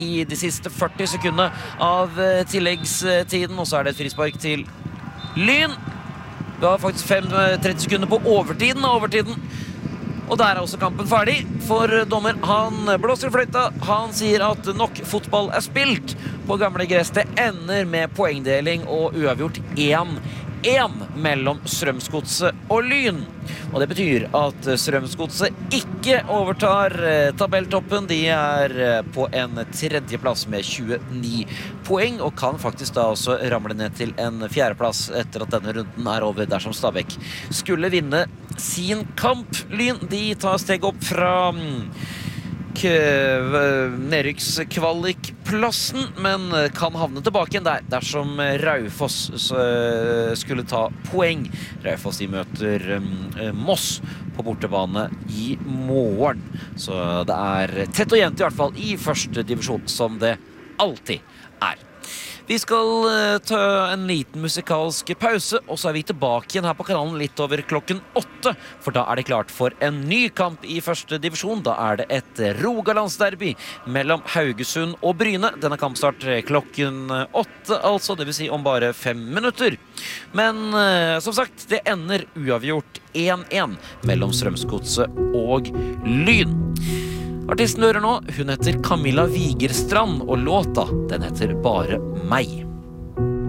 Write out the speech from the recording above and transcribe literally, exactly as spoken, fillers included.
I de siste førti sekundene av tilleggstiden, og så er det et frispark til Lyn. Vi har faktisk tretti sekunder på overtiden av overtiden. Og der er også kampen ferdig, for dommer, han blåser i fløyta. Han sier at nok fotball er spilt på gamle gress. Det ender med poengdeling og uavgjort én én mellom Strømsgodset og Lyn. Og det betyr at Strømsgodset ikke overtar tabelltoppen. De er på en tredjeplass med tjueni poeng, og kan faktisk da også ramle ned til en fjerdeplass etter at denne runden er over dersom Stabæk skulle vinne sin kamp. Lyn, de tar steg opp fra nedrykkskvalikplassen, men kan havne tilbake igjen der dersom Raufoss skulle ta poeng. Raufoss de møter Moss på bortebane i morgen. Så det er tett og jevnt i hvert fall i første divisjon, som det alltid er. Vi skal ta en liten musikalsk pause, og så er vi tilbake igjen her på kanalen litt over klokken åtte, for da er det klart for en ny kamp i første divisjon. Da er det et Rogalandsderby mellom Haugesund og Bryne. Denne kampstart klokken åtte, altså, det vil si om bare fem minutter. Men som sagt, det ender uavgjort én én mellom Strømsgodset og Lyn. Artisten du hører nå, hun heter Camilla Vigerstrand, og låta, den heter Bare meg.